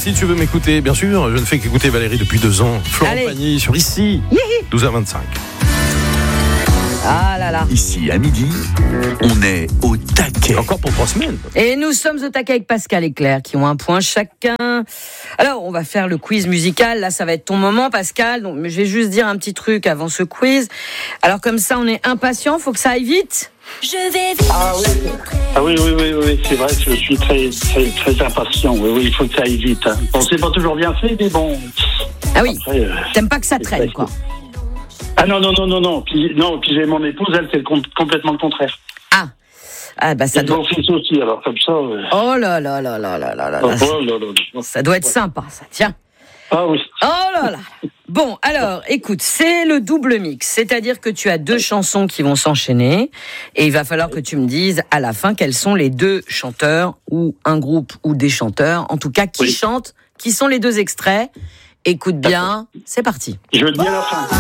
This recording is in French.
si tu veux m'écouter, bien sûr, je ne fais qu'écouter Valérie depuis 2 ans. Florent Pagny sur Ici, 12h25. Ah là là. Ici, à midi, on est au taquet. Encore pour 3 semaines. Et nous sommes au taquet avec Pascal et Claire qui ont un point chacun. Alors, on va faire le quiz musical. Là, ça va être ton moment, Pascal. Donc, je vais juste dire un petit truc avant ce quiz. Alors, comme ça, on est impatient. Faut que ça aille vite. Je vais vite. Ah oui, c'est vrai que je suis très impatient. Oui, il faut que ça aille vite. Hein. Bon, c'est pas toujours bien fait, mais bon. Ah oui, après, t'aimes pas que ça traîne, quoi. Ah non. Puis j'ai mon épouse, elle, c'est complètement le contraire. Ah bah ça et doit... mon fils aussi, alors comme ça... Oh là là. Ça doit être sympa, ça. Tiens. Ah oui. Oh là là. Bon, alors, écoute, c'est le double mix. C'est-à-dire que tu as 2 chansons qui vont s'enchaîner. Et il va falloir que tu me dises, à la fin, quels sont les 2 chanteurs, ou un groupe, ou des chanteurs. En tout cas, qui chantent, qui sont les 2 extraits. Écoute bien, c'est parti. Je veux te dire la fin.